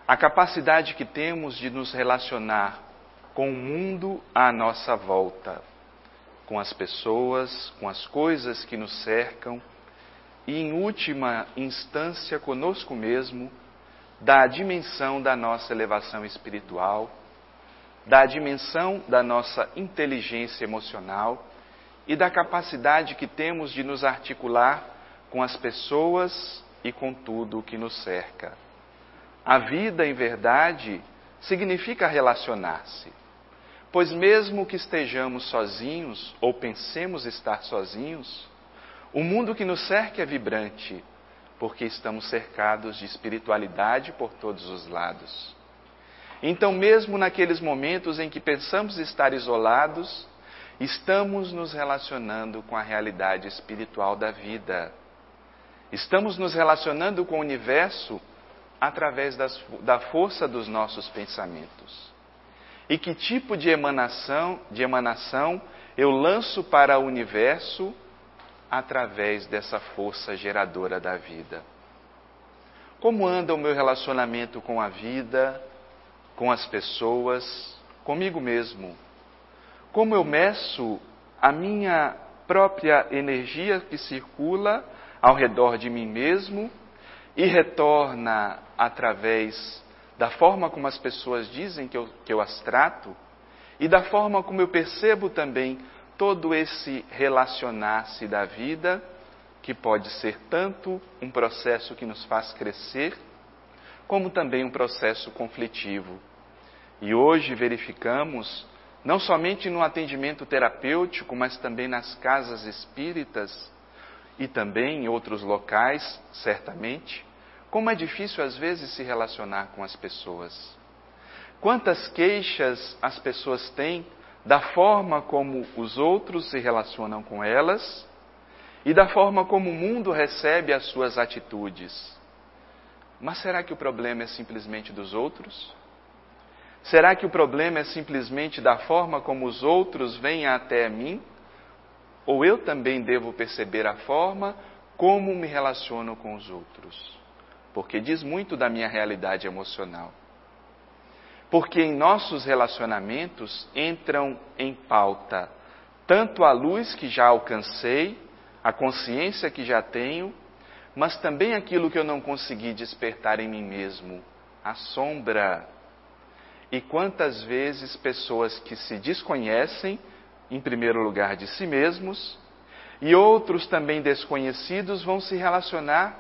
a capacidade que temos de nos relacionar com o mundo à nossa volta, com as pessoas, com as coisas que nos cercam e, em última instância, conosco mesmo, da dimensão da nossa elevação espiritual, da dimensão da nossa inteligência emocional e da capacidade que temos de nos articular com as pessoas e com tudo o que nos cerca. A vida, em verdade, significa relacionar-se, pois mesmo que estejamos sozinhos ou pensemos estar sozinhos, o mundo que nos cerca é vibrante, porque estamos cercados de espiritualidade por todos os lados. Então, mesmo naqueles momentos em que pensamos estar isolados, estamos nos relacionando com a realidade espiritual da vida. Estamos nos relacionando com o universo através da força dos nossos pensamentos. E que tipo de emanação eu lanço para o universo através dessa força geradora da vida? Como anda o meu relacionamento com a vida, com as pessoas, comigo mesmo? Como eu meço a minha própria energia que circula ao redor de mim mesmo e retorna através da forma como as pessoas dizem que eu as trato e da forma como eu percebo também todo esse relacionar-se da vida, que pode ser tanto um processo que nos faz crescer, como também um processo conflitivo. E hoje verificamos, não somente no atendimento terapêutico, mas também nas casas espíritas e também em outros locais, certamente, como é difícil às vezes se relacionar com as pessoas. Quantas queixas as pessoas têm da forma como os outros se relacionam com elas e da forma como o mundo recebe as suas atitudes. Mas será que o problema é simplesmente dos outros? Será que o problema é simplesmente da forma como os outros vêm até mim? Ou eu também devo perceber a forma como me relaciono com os outros? Porque diz muito da minha realidade emocional. Porque em nossos relacionamentos entram em pauta tanto a luz que já alcancei, a consciência que já tenho, mas também aquilo que eu não consegui despertar em mim mesmo, a sombra. E quantas vezes pessoas que se desconhecem, em primeiro lugar de si mesmos, e outros também desconhecidos vão se relacionar,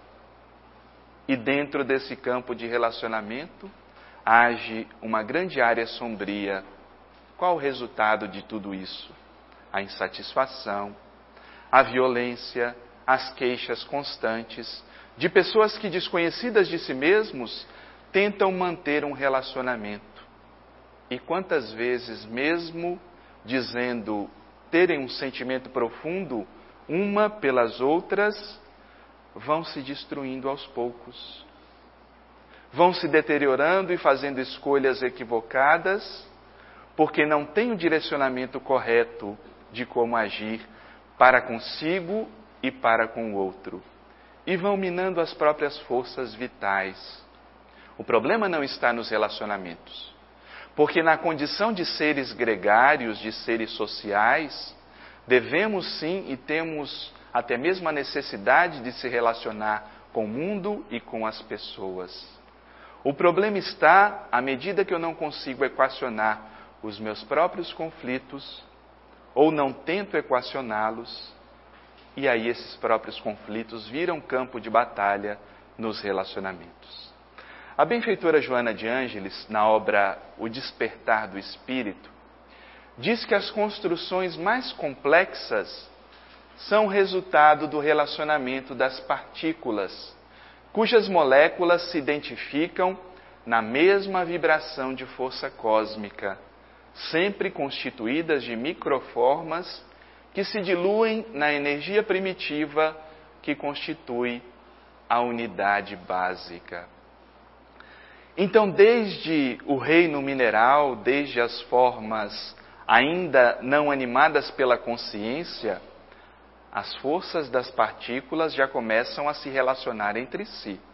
e dentro desse campo de relacionamento age uma grande área sombria. Qual o resultado de tudo isso? A insatisfação, a violência, as queixas constantes de pessoas que, desconhecidas de si mesmos, tentam manter um relacionamento. E quantas vezes, mesmo dizendo terem um sentimento profundo uma pelas outras, vão se destruindo aos poucos. Vão se deteriorando e fazendo escolhas equivocadas, porque não têm o direcionamento correto de como agir para consigo e para com o outro. E vão minando as próprias forças vitais. O problema não está nos relacionamentos. Porque na condição de seres gregários, de seres sociais, devemos sim e temos até mesmo a necessidade de se relacionar com o mundo e com as pessoas. O problema está à medida que eu não consigo equacionar os meus próprios conflitos, ou não tento equacioná-los, e aí esses próprios conflitos viram campo de batalha nos relacionamentos. A benfeitora Joana de Ângeles, na obra O Despertar do Espírito, diz que as construções mais complexas são resultado do relacionamento das partículas, cujas moléculas se identificam na mesma vibração de força cósmica, sempre constituídas de microformas que se diluem na energia primitiva que constitui a unidade básica. Então, desde o reino mineral, desde as formas ainda não animadas pela consciência, as forças das partículas já começam a se relacionar entre si.